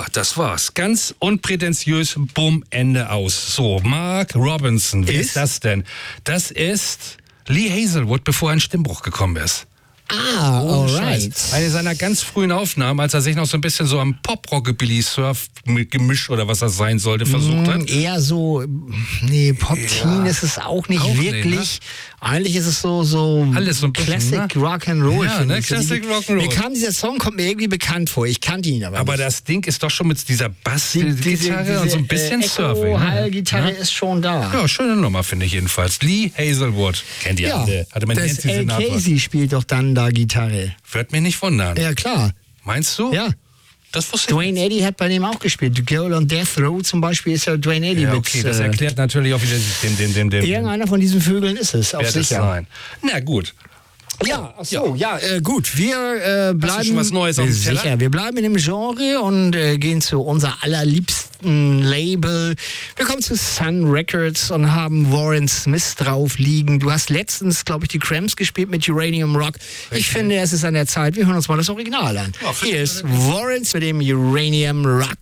das war's. Ganz unprätentiös, bumm, Ende aus. So, Mark Robinson, wer ist das denn? Das ist Lee Hazelwood, bevor er in Stimmbruch gekommen ist. Alright. Eine seiner ganz frühen Aufnahmen, als er sich noch so ein bisschen so am Pop-Rockabilly-Surf-Gemisch oder was das sein sollte, versucht hat. Eher so, Pop-Teen ist es auch nicht auch wirklich. Nee, ne? Eigentlich ist es so Alles so ein bisschen, Classic Rock'n'Roll. Ja, ne? Classic Rock'n'Roll. Dieser Song kommt mir irgendwie bekannt vor. Ich kannte ihn aber nicht. Das Ding ist doch schon mit dieser Bass-Gitarre und so ein bisschen Surfing. Echo-Hall-Gitarre ist schon da. Ja, schöne Nummer, finde ich jedenfalls. Lee Hazelwood. Kennt ihr alle. Hatte man das L. Casey spielt doch dann da Gitarre. Wird mich nicht wundern. Ja, klar. Meinst du? Ja. Das wusste ich. Dwayne Eddy hat bei dem auch gespielt. The Girl on Death Row zum Beispiel ist ja Dwayne Eddy Ja, mit. okay, das erklärt natürlich auch wieder den Irgendeiner von diesen Vögeln ist es, auf wird es sicher. sein. Na gut. Ja, ach so, gut. Wir bleiben. Hast du schon was Neues auf dem Teller? Sicher, wir bleiben in dem Genre und gehen zu unser allerliebsten Label. Wir kommen zu Sun Records und haben Warren Smith drauf liegen. Du hast letztens, glaube ich, die Cramps gespielt mit Uranium Rock. Ich finde, es ist an der Zeit. Wir hören uns mal das Original an. Ja, hier ist Warren mit dem Uranium Rock.